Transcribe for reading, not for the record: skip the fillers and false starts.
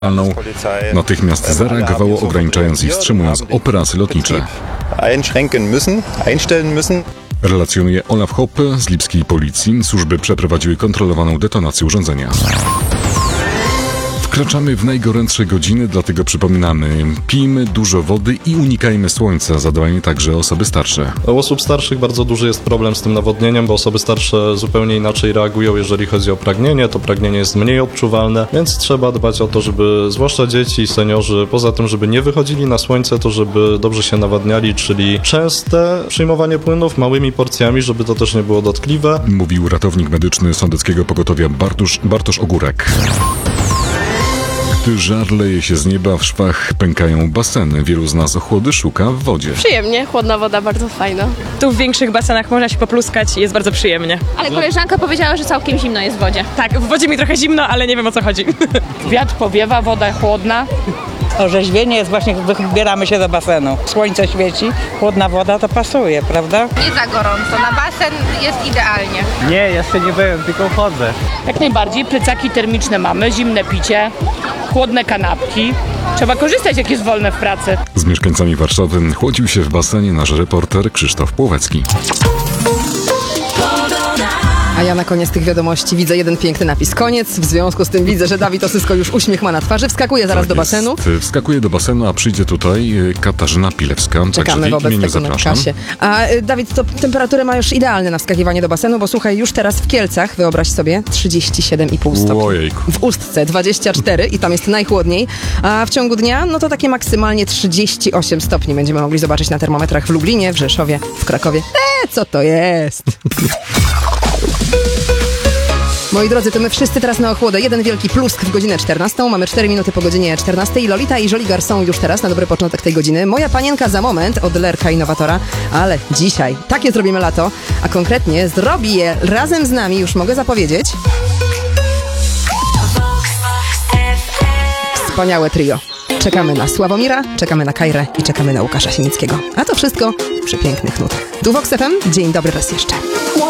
natychmiast zareagowało, ograniczając i wstrzymując operacje lotnicze. Relacjonuje Olaf Hoppe z lipskiej policji. Służby przeprowadziły kontrolowaną detonację urządzenia. Wkraczamy w najgorętsze godziny, dlatego przypominamy, pijmy dużo wody i unikajmy słońca. Zadbajmy także o osoby starsze. U osób starszych bardzo duży jest problem z tym nawodnieniem, bo osoby starsze zupełnie inaczej reagują, jeżeli chodzi o pragnienie. To pragnienie jest mniej odczuwalne, więc trzeba dbać o to, żeby zwłaszcza dzieci i seniorzy, poza tym, żeby nie wychodzili na słońce, to żeby dobrze się nawadniali, czyli częste przyjmowanie płynów małymi porcjami, żeby to też nie było dotkliwe. Mówił ratownik medyczny Sądeckiego Pogotowia Bartosz Ogórek. Gdy żar leje się z nieba, w szwach pękają baseny. Wielu z nas ochłody szuka w wodzie. Przyjemnie, chłodna woda, bardzo fajna. Tu w większych basenach można się popluskać i jest bardzo przyjemnie. Ale koleżanka powiedziała, że całkiem zimno jest w wodzie. Tak, w wodzie mi trochę zimno, ale nie wiem, o co chodzi. Wiatr powiewa, woda chłodna. Orzeźwienie jest właśnie, wybieramy się do basenu. Słońce świeci, chłodna woda to pasuje, prawda? Nie za gorąco, na basen jest idealnie. Nie, jeszcze nie byłem, tylko chodzę. Jak najbardziej, plecaki termiczne mamy, zimne picie, chłodne kanapki. Trzeba korzystać, jak jest wolne w pracy. Z mieszkańcami Warszawy chłodził się w basenie nasz reporter Krzysztof Płowecki. A ja na koniec tych wiadomości widzę jeden piękny napis. Koniec, w związku z tym widzę, że Dawid Osysko już uśmiech ma na twarzy. Wskakuje zaraz do basenu. Wskakuje do basenu, a przyjdzie tutaj Katarzyna Pilewska. Czekamy wobec tego na kasie. A Dawid, to temperaturę ma już idealne na wskakiwanie do basenu, bo słuchaj, już teraz w Kielcach, wyobraź sobie, 37,5 stopni. Ojejku. W Ustce 24 i tam jest najchłodniej. A w ciągu dnia, no to takie maksymalnie 38 stopni będziemy mogli zobaczyć na termometrach w Lublinie, w Rzeszowie, w Krakowie. Co to jest? Moi drodzy, to my wszyscy teraz na ochłodę. Jeden wielki plusk w godzinę 14. Mamy 4 minuty po godzinie 14. Lolita i Żoligar są już teraz na dobry początek tej godziny. Moja panienka za moment od Lerka Innowatora, ale dzisiaj takie zrobimy lato, a konkretnie zrobi je razem z nami, już mogę zapowiedzieć. Wspaniałe trio. Czekamy na Sławomira, czekamy na Kajrę i czekamy na Łukasza Sienickiego. A to wszystko przy pięknych nutach. Tu Vox FM. Dzień dobry raz jeszcze.